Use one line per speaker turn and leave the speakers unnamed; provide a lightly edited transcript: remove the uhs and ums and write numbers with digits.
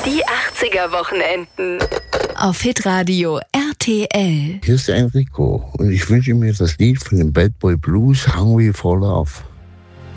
Die 80er Wochenenden. Auf Hitradio RTL.
Hier ist der Enrico und ich wünsche mir das Lied von den Bad Boy Blues, Hungry for Love.